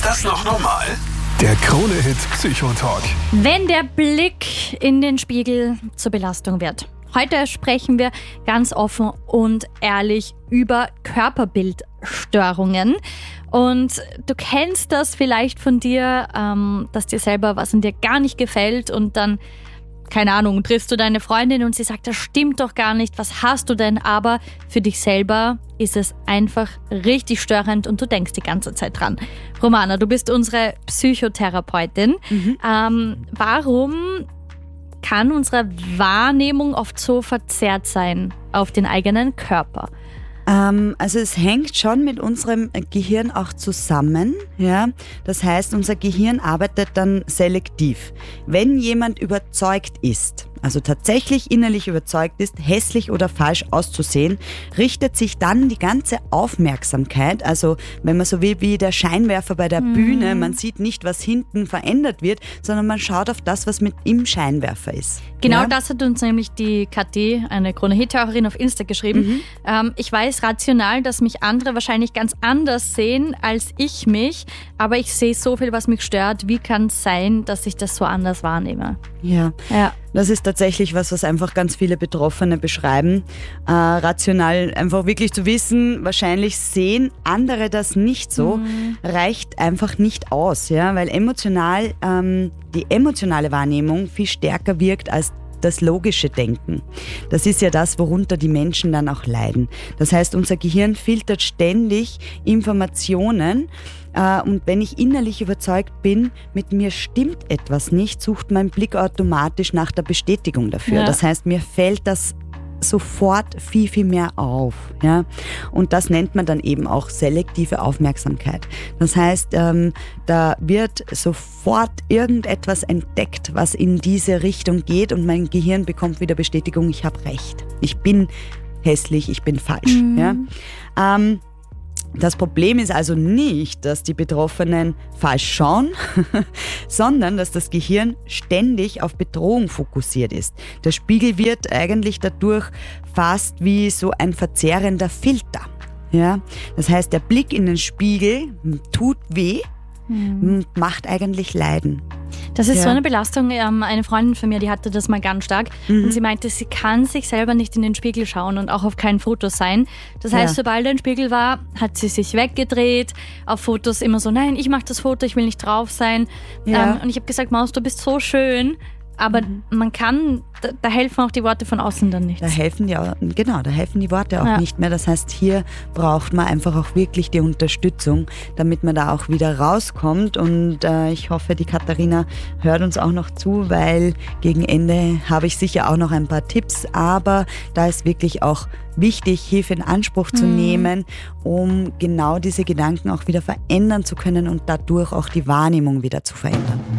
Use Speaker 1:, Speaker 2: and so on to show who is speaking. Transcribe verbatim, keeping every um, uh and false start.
Speaker 1: Ist das noch normal? Der Krone-Hit Psychotalk.
Speaker 2: Wenn der Blick in den Spiegel zur Belastung wird. Heute sprechen wir ganz offen und ehrlich über Körperbildstörungen. Und du kennst das vielleicht von dir, ähm, dass dir selber was in dir gar nicht gefällt und dann, keine Ahnung, triffst du deine Freundin und sie sagt, das stimmt doch gar nicht, was hast du denn? Aber für dich selber ist es einfach richtig störend und du denkst die ganze Zeit dran. Romana, du bist unsere Psychotherapeutin. Mhm. Ähm, warum kann unsere Wahrnehmung oft so verzerrt sein auf den eigenen Körper?
Speaker 3: Ähm, also es hängt schon mit unserem Gehirn auch zusammen. Ja? Das heißt, unser Gehirn arbeitet dann selektiv. Wenn jemand überzeugt ist, also tatsächlich innerlich überzeugt ist, hässlich oder falsch auszusehen, richtet sich dann die ganze Aufmerksamkeit, also wenn man so will wie der Scheinwerfer bei der mhm. Bühne, man sieht nicht, was hinten verändert wird, sondern man schaut auf das, was mit im Scheinwerfer ist.
Speaker 2: Genau,
Speaker 3: ja?
Speaker 2: Das hat uns nämlich die Kathi, eine Krone-Hit-Hörerin auf Insta geschrieben. Mhm. Ähm, ich weiß rational, dass mich andere wahrscheinlich ganz anders sehen als ich mich, aber ich sehe so viel, was mich stört. Wie kann es sein, dass ich das so anders wahrnehme?
Speaker 3: Ja, ja. Das ist tatsächlich was, was einfach ganz viele Betroffene beschreiben. Äh, rational einfach wirklich zu wissen, wahrscheinlich sehen andere das nicht so, mhm. reicht einfach nicht aus, ja, weil emotional ähm, die emotionale Wahrnehmung viel stärker wirkt als das logische Denken. Das ist ja das, worunter die Menschen dann auch leiden. Das heißt, unser Gehirn filtert ständig Informationen äh, und wenn ich innerlich überzeugt bin, mit mir stimmt etwas nicht, sucht mein Blick automatisch nach der Bestätigung dafür. Ja. Das heißt, mir fällt das sofort viel, viel mehr auf. Ja? Und das nennt man dann eben auch selektive Aufmerksamkeit. Das heißt, ähm, da wird sofort irgendetwas entdeckt, was in diese Richtung geht und mein Gehirn bekommt wieder Bestätigung, ich habe recht. Ich bin hässlich, ich bin falsch. Mhm. Ja? Ähm, Das Problem ist also nicht, dass die Betroffenen falsch schauen, sondern dass das Gehirn ständig auf Bedrohung fokussiert ist. Der Spiegel wird eigentlich dadurch fast wie so ein verzehrender Filter. Ja? Das heißt, der Blick in den Spiegel tut weh, hm. macht eigentlich Leiden.
Speaker 2: Das ist
Speaker 3: ja.
Speaker 2: so eine Belastung. Eine Freundin von mir, die hatte das mal ganz stark. Mhm. Und sie meinte, sie kann sich selber nicht in den Spiegel schauen und auch auf keinen Fotos sein. Das heißt, ja. sobald ein Spiegel war, hat sie sich weggedreht. Auf Fotos immer so, nein, ich mache das Foto, ich will nicht drauf sein. Ja. Ähm, und ich habe gesagt, Maus, du bist so schön. Aber mhm. man kann, da, da helfen auch die Worte von außen dann nicht.
Speaker 3: Da helfen die, genau, da helfen die Worte auch ja. nicht mehr. Das heißt, hier braucht man einfach auch wirklich die Unterstützung, damit man da auch wieder rauskommt. Und äh, ich hoffe, die Katharina hört uns auch noch zu, weil gegen Ende habe ich sicher auch noch ein paar Tipps. Aber da ist wirklich auch wichtig, Hilfe in Anspruch zu mhm. nehmen, um genau diese Gedanken auch wieder verändern zu können und dadurch auch die Wahrnehmung wieder zu verändern.